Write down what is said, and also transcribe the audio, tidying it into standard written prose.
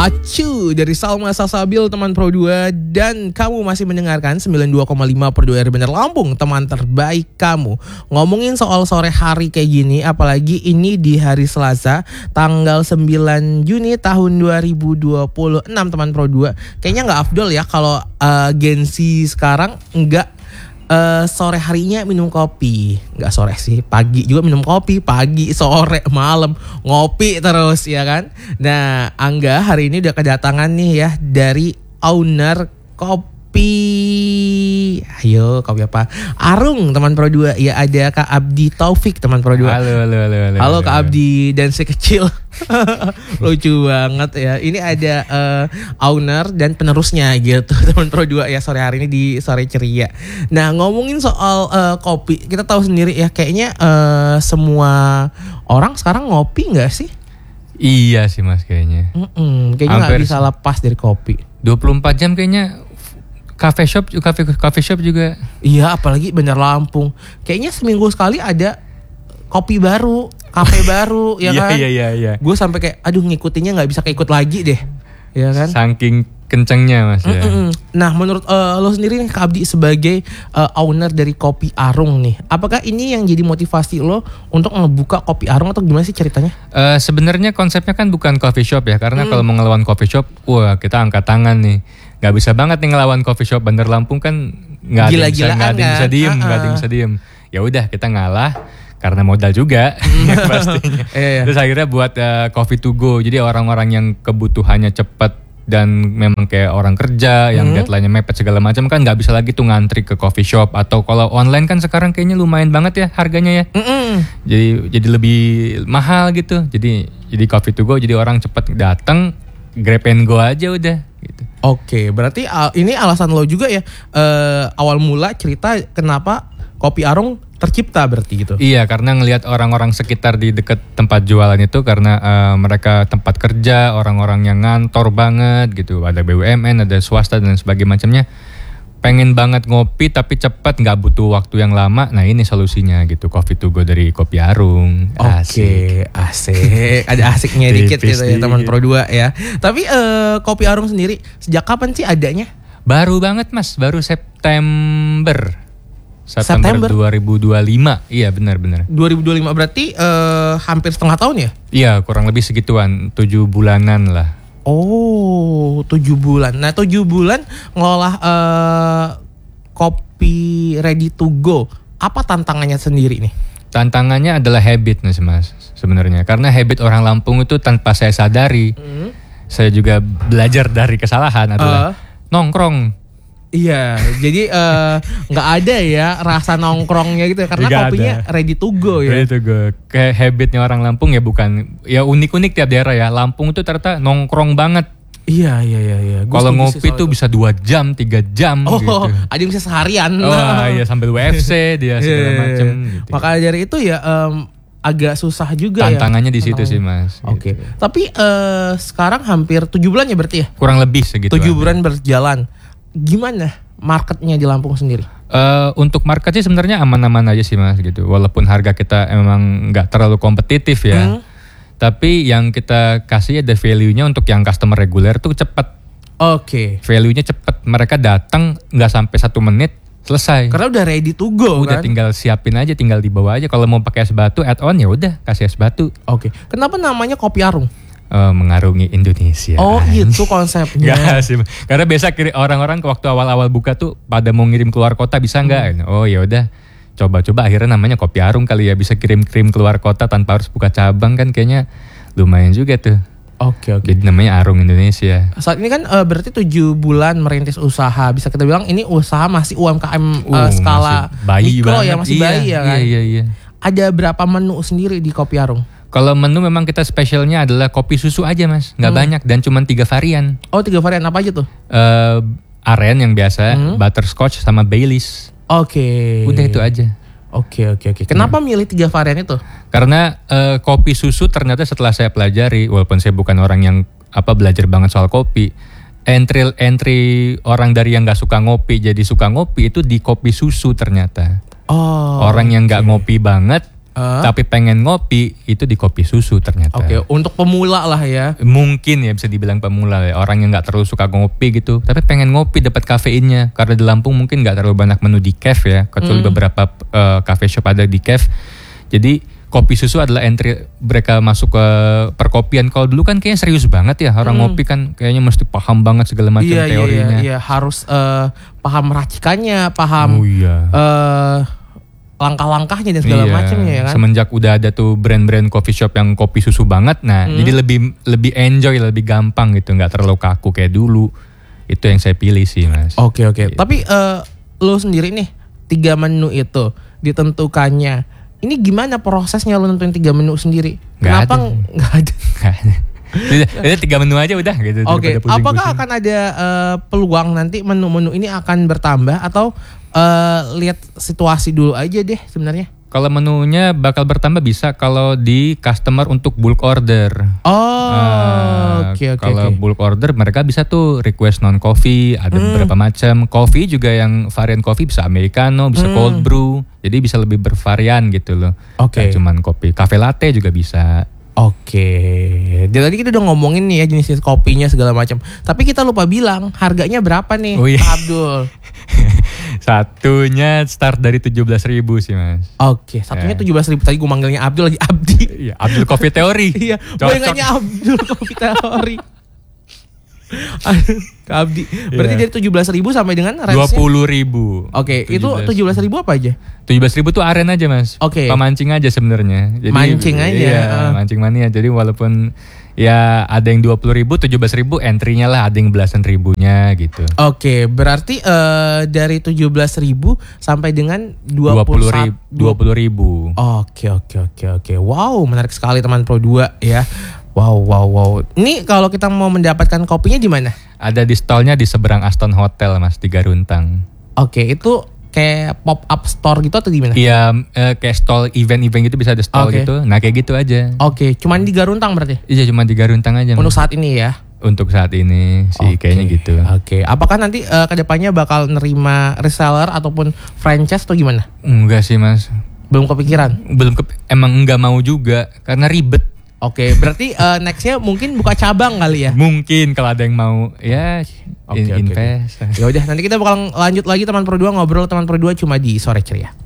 Acu dari Salma Salsabil teman Pro 2. Dan kamu masih mendengarkan 92,5 per 2 Benar Lampung, teman terbaik kamu. Ngomongin soal sore hari kayak gini, apalagi ini di hari Selasa tanggal 9 Juni tahun 2026 teman Pro 2. Kayaknya gak afdol ya kalau Gen Z sekarang enggak sore harinya minum kopi. Nggak sore sih, pagi juga minum kopi. Pagi, sore, malam ngopi terus ya kan. Nah, Angga hari ini udah kedatangan nih ya dari owner kopi. Ayo, kopi apa? Arung teman Pro 2. Ya ada Kak Abdi Taufik teman Pro 2. Halo Kak Abdi dan si kecil. Lucu banget ya. Ini ada owner dan penerusnya gitu teman Pro 2 ya sore hari ini di Sore Ceria. Nah, ngomongin soal kopi, kita tahu sendiri ya kayaknya semua orang sekarang ngopi nggak sih? Iya sih Mas kayaknya. Kayaknya nggak bisa lepas dari kopi. 24 jam kayaknya cafe shop juga. Iya, apalagi Bandar Lampung. Kayaknya seminggu sekali ada kopi baru, kafe baru, ya kan? Iya. Gue sampai kayak, aduh ngikutinnya nggak bisa keikut lagi deh, ya kan? Saking kencengnya Mas ya. Nah, menurut lo sendiri nih Kak Abdi sebagai owner dari Kopi Arung nih, apakah ini yang jadi motivasi lo untuk ngebuka Kopi Arung atau gimana sih ceritanya? Sebenarnya konsepnya kan bukan coffee shop ya, karena kalau mau ngelawan coffee shop, wah kita angkat tangan nih. Gak bisa banget nih ngelawan coffee shop Bandar Lampung kan nggak ada yang bisa diem. Ya udah kita ngalah. Karena modal juga pastinya. Terus akhirnya buat coffee to go. Jadi orang-orang yang kebutuhannya cepat dan memang kayak orang kerja yang deadline-nya mepet segala macam kan nggak bisa lagi tuh ngantri ke coffee shop. Atau kalau online kan sekarang kayaknya lumayan banget ya harganya ya. Jadi lebih mahal gitu. Jadi coffee to go, jadi orang cepat datang, grab and go aja udah gitu. Oke, berarti ini alasan lo juga ya, awal mula cerita kenapa Kopi Arung tercipta berarti gitu. Iya, karena ngelihat orang-orang sekitar di dekat tempat jualan itu karena mereka tempat kerja, orang-orang yang ngantor banget gitu. Ada BUMN, ada swasta dan sebagainya macamnya. Pengen banget ngopi tapi cepat, nggak butuh waktu yang lama. Nah ini solusinya gitu, coffee to go dari Kopi Arung. Oke, asik. Ada asiknya dikit gitu ya teman Pro 2 ya. Tapi Kopi Arung sendiri sejak kapan sih adanya? Baru banget Mas, baru September 2025. Iya benar. 2025 berarti hampir setengah tahun ya? Iya, kurang lebih segituan, 7 bulanan lah. Oh, 7 bulan. Nah, 7 bulan ngelola kopi ready to go. Apa tantangannya sendiri nih? Tantangannya adalah habit nih Mas sebenarnya. Karena habit orang Lampung itu tanpa saya sadari, saya juga belajar dari kesalahan adalah nongkrong. Iya, jadi nggak ada ya rasa nongkrongnya gitu karena gak kopinya ada. ready to go ya. Ready to go. Kayak habitnya orang Lampung ya bukan, ya unik-unik tiap daerah ya. Lampung itu ternyata nongkrong banget. Iya. Kalau ngopi tuh bisa 2 jam, 3 jam gitu. Ada yang bisa seharian. Oh iya, sambil WFC dia segala macem gitu. Makanya dari itu ya agak susah juga. Tantangannya di situ sih Mas. Oke. Tapi sekarang hampir 7 bulan ya berarti ya? Kurang lebih segitu. 7 bulan berjalan. Gimana marketnya di Lampung sendiri? Untuk market sih sebenarnya aman-aman aja sih Mas gitu. Walaupun harga kita emang nggak terlalu kompetitif ya. Tapi yang kita kasih ada value-nya untuk yang customer reguler tuh cepat. Oke. Value-nya cepat. Mereka datang nggak sampai 1 menit selesai. Karena udah ready to go udah kan? Tinggal siapin aja, tinggal dibawa aja. Kalau mau pakai es batu add on ya udah kasih es batu. Oke. Kenapa namanya Kopi Arung? Mengarungi Indonesia. Oh itu konsepnya. Gak sih, karena biasa orang-orang waktu awal-awal buka tuh pada mau ngirim keluar kota bisa nggak? Oh ya udah, coba-coba akhirnya namanya Kopi Arung kali ya, bisa kirim-kirim keluar kota tanpa harus buka cabang kan, kayaknya lumayan juga tuh. Oke. Jadi namanya Arung Indonesia. Saat ini kan berarti 7 bulan merintis usaha, bisa kita bilang ini usaha masih UMKM skala mikro ya, masih bayi ya kan? Iya. Ada berapa menu sendiri di Kopi Arung? Kalau menu memang kita spesialnya adalah kopi susu aja Mas, nggak banyak dan cuma 3 varian. Oh 3 varian apa aja tuh? Aren yang biasa, butterscotch sama Baileys. Oke. Udah itu aja. Oke. Kenapa milih 3 varian itu? Karena kopi susu ternyata setelah saya pelajari, walaupun saya bukan orang yang belajar banget soal kopi, entry orang dari yang nggak suka ngopi jadi suka ngopi itu di kopi susu ternyata. Orang yang nggak ngopi banget tapi pengen ngopi, itu di Kopi Susu ternyata. Oke, untuk pemula lah ya. Mungkin ya bisa dibilang pemula ya, orang yang nggak terlalu suka ngopi gitu, tapi pengen ngopi dapat kafeinnya. Karena di Lampung mungkin nggak terlalu banyak menu di cafe ya, kecuali beberapa cafe shop ada di cafe. Jadi Kopi Susu adalah entry mereka masuk ke perkopian. Kalau dulu kan kayaknya serius banget ya orang ngopi kan, kayaknya mesti paham banget segala macam teorinya. Iya, harus paham racikannya, paham langkah-langkahnya dan segala macamnya ya kan. Semenjak udah ada tuh brand-brand coffee shop yang Kopi Susu banget, nah jadi lebih enjoy, lebih gampang gitu, nggak terlalu kaku kayak dulu. Itu yang saya pilih sih, Mas. Oke. Gitu. Tapi lo sendiri nih 3 menu itu ditentukannya. Ini gimana prosesnya lo nentuin 3 menu sendiri? Kenapa nggak ada? Udah 3 menu aja udah gitu. Oke. Apakah akan ada peluang nanti menu-menu ini akan bertambah atau lihat situasi dulu aja deh sebenarnya? Kalau menunya bakal bertambah bisa kalau di customer untuk bulk order. Oke. Kalau bulk order mereka bisa tuh request non coffee, ada beberapa macam. Coffee juga yang varian coffee bisa americano, bisa cold brew. Jadi bisa lebih bervarian gitu loh. Oke. Cuman kopi, cafe latte juga bisa. Oke. Jadi tadi kita udah ngomongin nih ya jenis kopinya segala macam. Tapi kita lupa bilang harganya berapa nih, Pak Abdul? Satunya start dari 17.000 sih, Mas. Oke, satunya 17.000. Tadi gue manggilnya Abdul lagi Abdi. Iya, Abdul Coffee Theory. Iya, gue ingatnya Abdul Coffee Theory. Kak Abdi. Berarti dari 17.000 sampai dengan 20.000. Oke, itu 17.000 apa aja? 17.000 tuh aren aja, Mas. Oke. Pemancing aja sebenarnya. Mancing aja. Iya, mancing mania. Jadi walaupun ya ada yang 20.000, 17.000 entry-nya lah, ada yang belasan ribunya gitu. Oke, berarti dari 17.000 sampai dengan 20.000. Oke. Wow, menarik sekali teman Pro 2 ya. Wow. Ini kalau kita mau mendapatkan kopinya di mana? Ada di stallnya di seberang Aston Hotel, Mas, di Garuntang. Oke, itu kayak pop up store gitu atau gimana? Iya, kayak stall event-event gitu bisa ada stall gitu. Nah, kayak gitu aja. Oke, cuman di Garuntang berarti? Iya, cuma di Garuntang aja. Untuk saat ini ya? Untuk saat ini sih kayaknya gitu. Oke, apakah nanti kedepannya bakal nerima reseller ataupun franchise atau gimana? Enggak sih, Mas. Belum kepikiran? Emang enggak mau juga karena ribet. Oke, berarti nextnya mungkin buka cabang kali ya? Mungkin kalau ada yang mau ya invest. Ya udah, nanti kita bakal lanjut lagi teman Pro 2 ngobrol teman Pro 2 cuma di Sore Ceria.